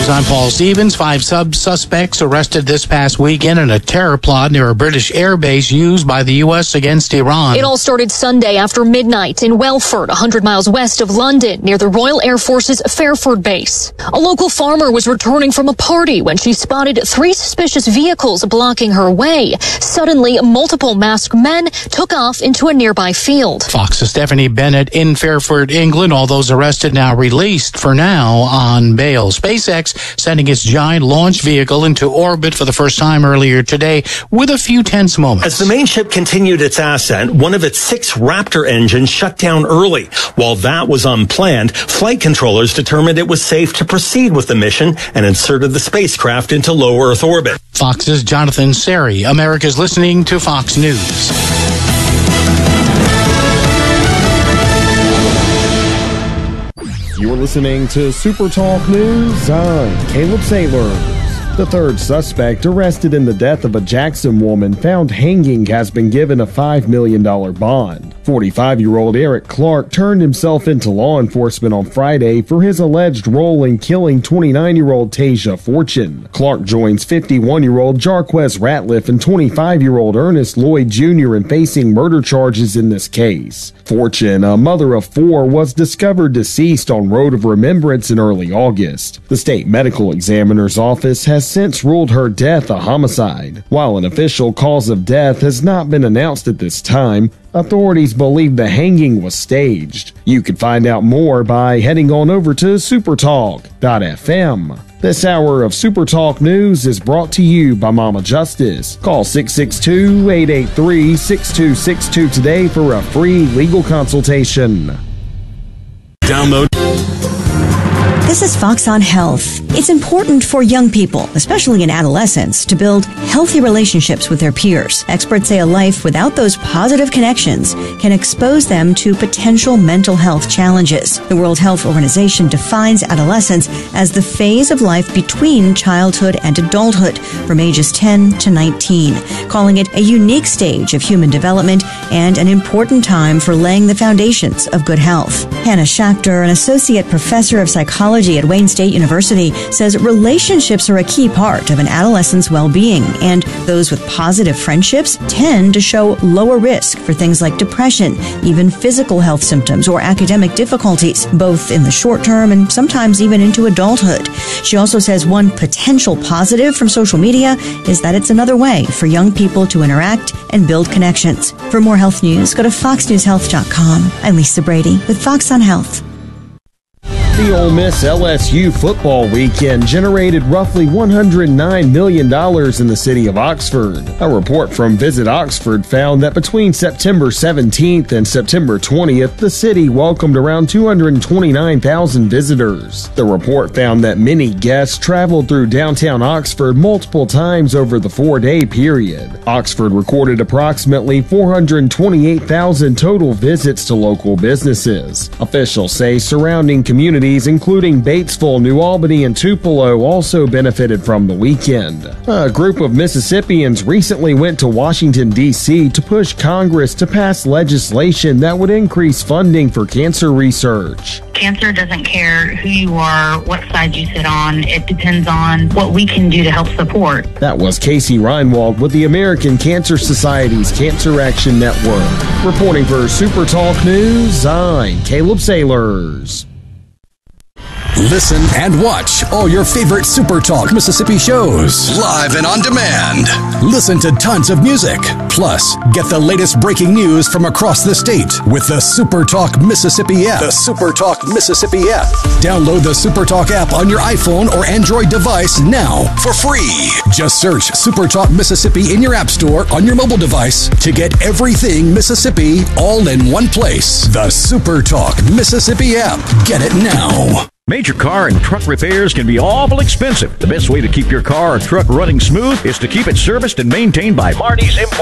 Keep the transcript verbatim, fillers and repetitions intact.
News, I'm Paul Stevens. Five sub-suspects arrested this past weekend in a terror plot near a British airbase used by the U S against Iran. It all started Sunday after midnight in Welford, one hundred miles west of London, near the Royal Air Force's Fairford base. A local farmer was returning from a party when she spotted three suspicious vehicles blocking her way. Suddenly, multiple masked men took off into a nearby field. Fox's Stephanie Bennett in Fairford, England. All those arrested now released for now on bail. SpaceX sending its giant launch vehicle into orbit for the first time earlier today with a few tense moments. As the main ship continued its ascent, one of its six Raptor engines shut down early. While that was unplanned, flight controllers determined it was safe to proceed with the mission and inserted the spacecraft into low Earth orbit. Fox's Jonathan Seri. America's listening to Fox News. You're listening to Super Talk News. I'm Caleb Sailors. The third suspect arrested in the death of a Jackson woman found hanging has been given a five million dollars bond. forty-five-year-old Eric Clark turned himself into law enforcement on Friday for his alleged role in killing twenty-nine-year-old Tasia Fortune. Clark joins fifty-one-year-old Jarquez Ratliff and twenty-five-year-old Ernest Lloyd Junior in facing murder charges in this case. Fortune, a mother of four, was discovered deceased on Road of Remembrance in early August. The state medical examiner's office has since ruled her death a homicide. While an official cause of death has not been announced at this time, authorities believe the hanging was staged. You can find out more by heading on over to supertalk dot f m. This hour of Super Talk News is brought to you by Mama Justice. Call six six two, eight eight three, six two six two today for a free legal consultation. Download. This is Fox on Health. It's important for young people, especially in adolescence, to build healthy relationships with their peers. Experts say a life without those positive connections can expose them to potential mental health challenges. The World Health Organization defines adolescence as the phase of life between childhood and adulthood, from ages ten to nineteen, calling it a unique stage of human development and an important time for laying the foundations of good health. Hannah Schachter, an associate professor of psychology at Wayne State University, says relationships are a key part of an adolescent's well-being, and those with positive friendships tend to show lower risk for things like depression, even physical health symptoms or academic difficulties, both in the short term and sometimes even into adulthood. She also says one potential positive from social media is that it's another way for young people to interact and build connections. For more health news, go to fox news health dot com. I'm Lisa Brady with Fox on Health. The Ole Miss L S U football weekend generated roughly one hundred nine million dollars in the city of Oxford. A report from Visit Oxford found that between September seventeenth and September twentieth, the city welcomed around two hundred twenty-nine thousand visitors. The report found that many guests traveled through downtown Oxford multiple times over the four-day period. Oxford recorded approximately four hundred twenty-eight thousand total visits to local businesses. Officials say surrounding communities including Batesville, New Albany, and Tupelo also benefited from the weekend. A group of Mississippians recently went to Washington, D C to push Congress to pass legislation that would increase funding for cancer research. Cancer doesn't care who you are, what side you sit on. It depends on what we can do to help support. That was Casey Reinwald with the American Cancer Society's Cancer Action Network. Reporting for Super Talk News, I'm Caleb Sailors. Listen and watch all your favorite Super Talk Mississippi shows live and on demand. Listen to tons of music. Plus, get the latest breaking news from across the state with the Super Talk Mississippi app. The Super Talk Mississippi app. Download the Super Talk app on your iPhone or Android device now for free. Just search Super Talk Mississippi in your app store on your mobile device to get everything Mississippi all in one place. The Super Talk Mississippi app. Get it now. Major car and truck repairs can be awful expensive. The best way to keep your car or truck running smooth is to keep it serviced and maintained by Marty's Import.